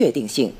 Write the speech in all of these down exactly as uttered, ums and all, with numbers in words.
确定性。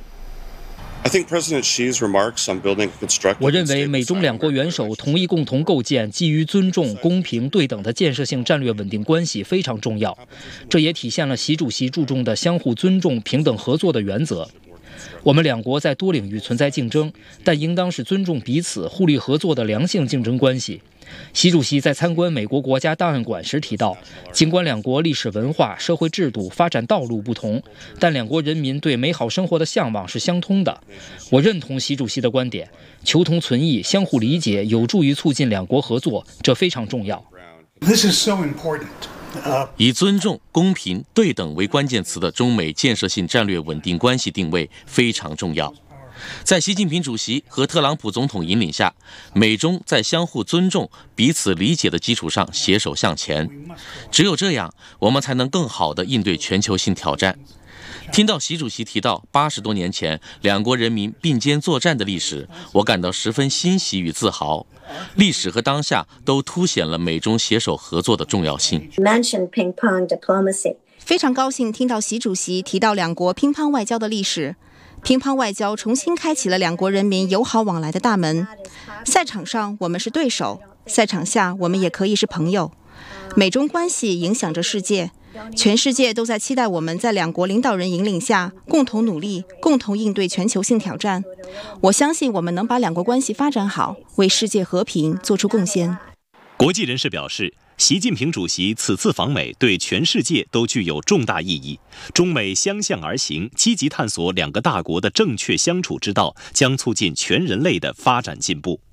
我认为美中两国元首同意共同构建基于尊重、公平、对等的建设性战略稳定关系非常重要，这也体现了习主席注重的相互尊重、平等合作的原则。我们两国在多领域存在竞争，但应当是尊重彼此、互利合作的良性竞争关系。习主席在参观美国国家档案馆时提到，尽管两国历史文化、社会制度、发展道路不同，但两国人民对美好生活的向往是相通的。我认同习主席的观点，求同存异、相互理解有助于促进两国合作，这非常重要。 This is so important. 以尊重、公平、对等为关键词的中美建设性战略稳定关系定位非常重要。在习近平主席和特朗普总统引领下，美中在相互尊重、彼此理解的基础上携手向前。只有这样，我们才能更好地应对全球性挑战。听到习主席提到八十多年前两国人民并肩作战的历史，我感到十分欣喜与自豪。历史和当下都凸显了美中携手合作的重要性。 非常高兴听到习主席提到两国乒乓外交的历史。乒乓外交重新开启了两国人民友好往来的大门。赛场上我们是对手，赛场下我们也可以是朋友。美中关系影响着世界，全世界都在期待我们在两国领导人引领下共同努力，共同应对全球性挑战。我相信我们能把两国关系发展好，为世界和平做出贡献。 国际人士表示，习近平主席此次访美对全世界都具有重大意义，中美相向而行，积极探索两个大国的正确相处之道，将促进全人类的发展进步。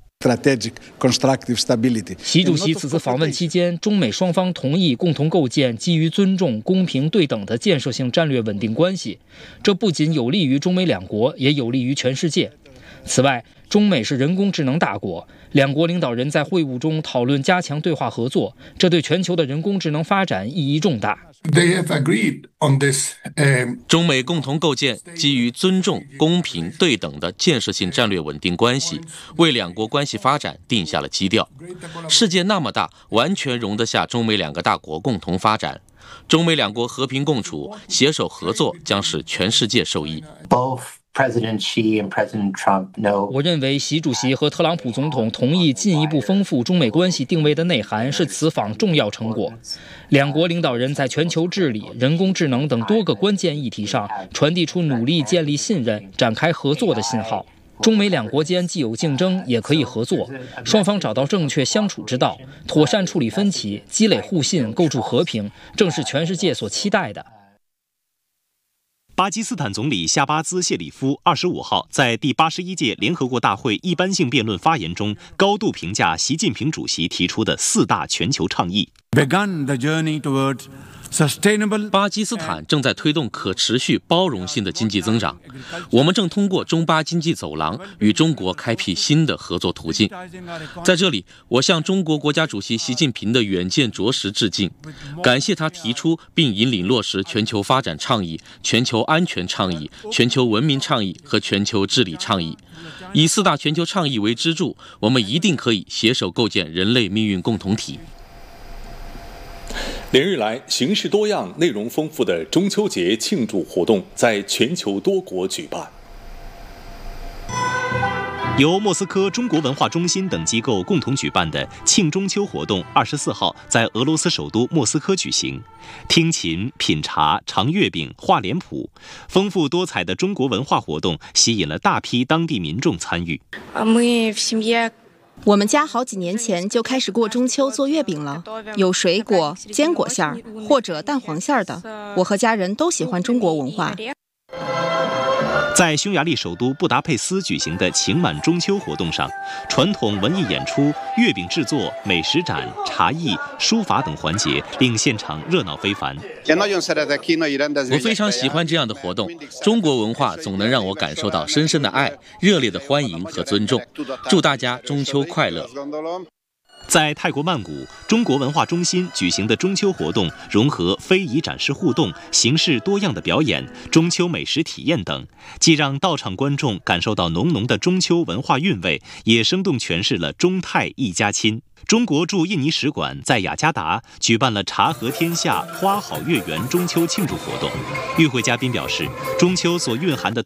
习主席此次访问期间，中美双方同意共同构建基于尊重、公平、对等的建设性战略稳定关系，这不仅有利于中美两国，也有利于全世界。此外，中美是人工智能大国，两国领导人在会晤中讨论加强对话合作，这对全球的人工智能发展意义重大。 They have agreed on this, um... 中美共同构建基于尊重、公平、对等的建设性战略稳定关系，为两国关系发展定下了基调。世界那么大，完全容得下中美两个大国共同发展。中美两国和平共处、携手合作，将使全世界受益。 President Xi and President Trump know. 我认为习主席和特朗普总统同意进一步丰富中美关系定位的内涵是此访重要成果。两国领导人在全球治理、人工智能等多个关键议题上传递出努力建立信任、展开合作的信号。中美两国间既有竞争，也可以合作，双方找到正确相处之道，妥善处理分歧，积累互信，构筑和平，正是全世界所期待的。 巴基斯坦总理夏巴兹·谢里夫二十五号在第八十一届联合国大会一般性辩论发言中，高度评价习近平主席提出的四大全球倡议。 巴基斯坦正在推动可持续包容性的经济增长，我们正通过中巴经济走廊与中国开辟新的合作途径。在这里，我向中国国家主席习近平的远见卓识致敬，感谢他提出并引领落实全球发展倡议、全球安全倡议、全球文明倡议和全球治理倡议。以四大全球倡议为支柱，我们一定可以携手构建人类命运共同体。 连日来，形式多样、内容丰富的中秋节庆祝活动在全球多国举办。 由莫斯科中国文化中心等机构共同举办的庆中秋活动，二十四号在俄罗斯首都莫斯科举行。听琴、品茶、尝月饼、画脸谱，丰富多彩的中国文化活动吸引了大批当地民众参与。 我们家好几年前就开始过中秋做月饼了，有水果、坚果馅儿或者蛋黄馅儿的。我和家人都喜欢中国文化。 在匈牙利首都布达佩斯举行的晴满中秋活动上，传统文艺演出、月饼制作、美食展、茶艺、书法等环节令现场热闹非凡。 我非常喜欢这样的活动，中国文化总能让我感受到深深的爱、热烈的欢迎和尊重。祝大家中秋快乐！ 在泰国曼谷，中国文化中心举行的中秋活动融合非遗展示互动、形式多样的表演、中秋美食体验等，既让到场观众感受到浓浓的中秋文化韵味，也生动诠释了中泰一家亲。中国驻印尼使馆在雅加达举办了茶和天下、花好月圆中秋庆祝活动。与会嘉宾表示，中秋所蕴含的